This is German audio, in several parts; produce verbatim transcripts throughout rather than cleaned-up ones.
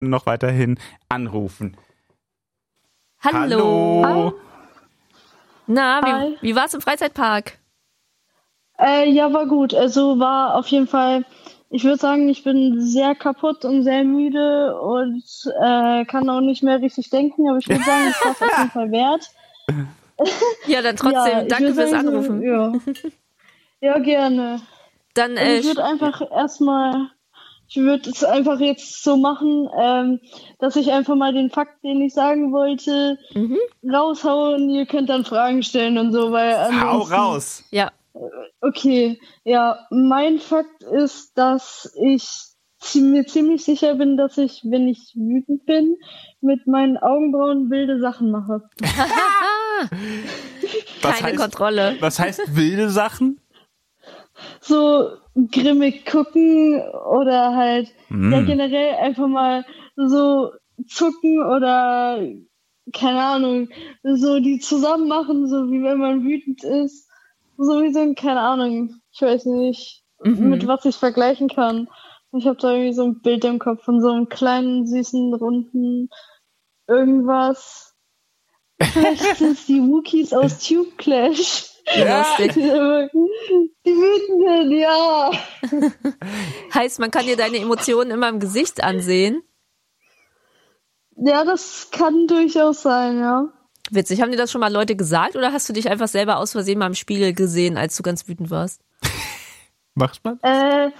noch weiterhin anrufen. Hallo. Hallo. Na, wie, wie war's im Freizeitpark? Äh, ja, war gut. Also war auf jeden Fall, ich würde sagen, ich bin sehr kaputt und sehr müde und äh, kann auch nicht mehr richtig denken, aber ich würde sagen, es war es auf jeden Fall wert. Ja, dann trotzdem, Ja, ich danke würd fürs sagen, so, Anrufen. ja. ja, gerne. Dann, Also äh, ich würde einfach erstmal, ich würde es einfach jetzt so machen, ähm, dass ich einfach mal den Fakt, den ich sagen wollte, mhm. raushauen. Ihr könnt dann Fragen stellen und so, weil Hau ansonsten... raus! Ja. Okay, ja, mein Fakt ist, dass ich zie- mir ziemlich sicher bin, dass ich, wenn ich wütend bin, mit meinen Augenbrauen wilde Sachen mache. Was Keine heißt, Kontrolle. Was heißt wilde Sachen? So grimmig gucken oder halt Mm. ja generell einfach mal so zucken oder keine Ahnung, so die zusammen machen, so wie wenn man wütend ist. Sowieso, keine Ahnung, ich weiß nicht, Mhm. mit was ich vergleichen kann. Ich habe da irgendwie so ein Bild im Kopf von so einem kleinen, süßen, runden irgendwas. Vielleicht sind es die Wookiees aus Tube Clash. Ja. Lustig. Die Wütenden, ja. Heißt, man kann dir deine Emotionen immer im Gesicht ansehen. Ja, das kann durchaus sein, ja. Witzig. Haben dir das schon mal Leute gesagt oder hast du dich einfach selber aus Versehen mal im Spiegel gesehen, als du ganz wütend warst? Macht man? Äh,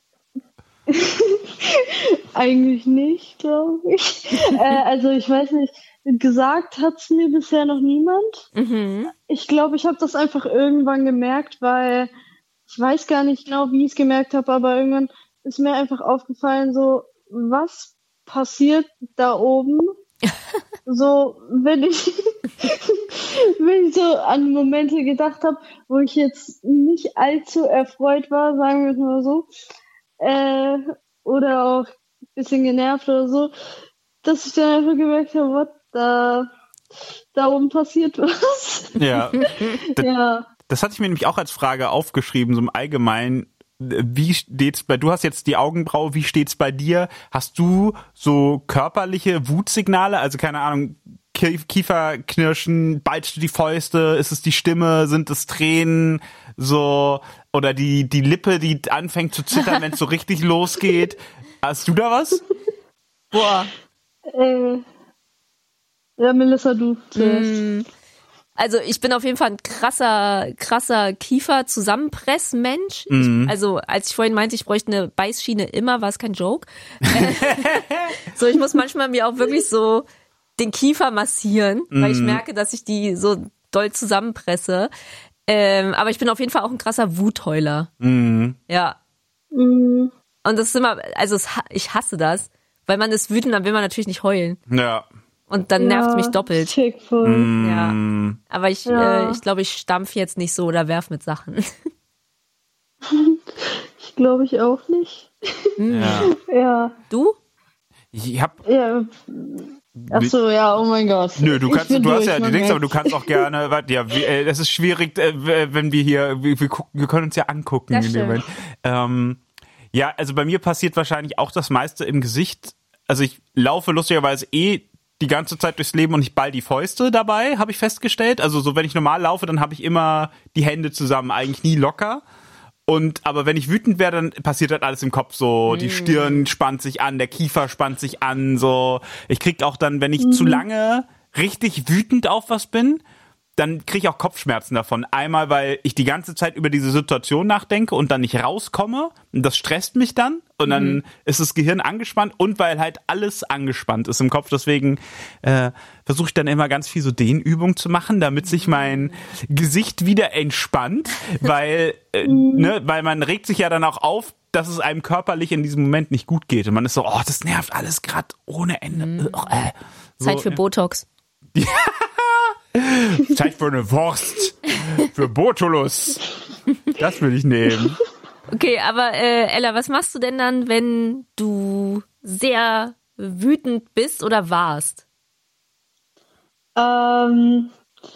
eigentlich nicht, glaube ich. äh, also ich weiß nicht, gesagt hat's mir bisher noch niemand. Mhm. Ich glaube, ich habe das einfach irgendwann gemerkt, weil ich weiß gar nicht genau, wie ich es gemerkt habe, aber irgendwann ist mir einfach aufgefallen, so, was passiert da oben? So, wenn ich, wenn ich so an Momente gedacht habe, wo ich jetzt nicht allzu erfreut war, sagen wir es mal so, äh, oder auch ein bisschen genervt oder so, dass ich dann einfach gemerkt habe, what, da, da oben passiert was. Ja. Das, ja. das hatte ich mir nämlich auch als Frage aufgeschrieben, so im Allgemeinen. Wie steht's bei, du hast jetzt die Augenbraue, wie steht's bei dir? Hast du so körperliche Wutsignale, also keine Ahnung, Kieferknirschen, ballst du die Fäuste, ist es die Stimme, sind es Tränen, so, oder die, die Lippe, die anfängt zu zittern, wenn es so richtig losgeht? Hast du da was? Boah. Äh, ja, Melissa, du zuerst. Mm. Also ich bin auf jeden Fall ein krasser, krasser Kiefer-Zusammenpress-Mensch. Mhm. Ich, also als ich vorhin meinte, ich bräuchte eine Beißschiene immer, war es kein Joke. So, ich muss manchmal mir auch wirklich so den Kiefer massieren, weil ich merke, dass ich die so doll zusammenpresse. Ähm, aber ich bin auf jeden Fall auch ein krasser Wutheuler. Mhm. Ja. Mhm. Und das ist immer, also es, ich hasse das, weil man ist wütend, dann will man natürlich nicht heulen. Ja. Und dann nervt Ja, mich doppelt. check voll. Mhm. Ja. Aber ich, Ja. äh, ich glaube, ich stampf jetzt nicht so oder werf mit Sachen. Ich glaube ich auch nicht. Ja. Ja. Du? Ich hab, Ja. Ach so, ja, oh mein Gott. Nö, du Ich kannst, bin du hast durch, ja die man Dings, aber du merkt's. kannst auch gerne, warte, ja, wie, äh, das ist schwierig, äh, wenn wir hier, wir, wir gucken, wir können uns ja angucken Das in dem stimmt. Moment. Ähm, ja, also bei mir passiert wahrscheinlich auch das meiste im Gesicht. Also ich laufe lustigerweise eh die ganze Zeit durchs Leben und ich ball die Fäuste dabei, habe ich festgestellt. Also so, wenn ich normal laufe, dann habe ich immer die Hände zusammen, eigentlich nie locker. Und aber wenn ich wütend werde, dann passiert halt alles im Kopf so. Die Stirn spannt sich an, der Kiefer spannt sich an, so. Ich krieg auch dann, wenn ich zu lange richtig wütend auf was bin, dann kriege ich auch Kopfschmerzen davon. Einmal, weil ich die ganze Zeit über diese Situation nachdenke und dann nicht rauskomme. Und das stresst mich dann. Und dann mhm. ist das Gehirn angespannt. Und weil halt alles angespannt ist im Kopf. Deswegen äh, versuche ich dann immer ganz viel so Dehnübungen zu machen, damit sich mein Gesicht wieder entspannt. Weil, äh, ne, weil man regt sich ja dann auch auf, dass es einem körperlich in diesem Moment nicht gut geht. Und man ist so, oh, das nervt alles gerade ohne Ende. Mhm. Äh, so, Zeit für Botox. Zeit für eine Wurst. Für Botulus. Das will ich nehmen. Okay, aber äh, Ella, was machst du denn dann, wenn du sehr wütend bist oder warst? Ähm,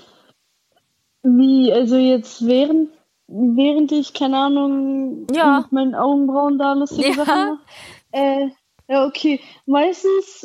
wie, also jetzt während, während ich, keine Ahnung, Ja. mit meinen Augenbrauen da lustige Ja. Sachen mache. Äh, Ja, okay. Meistens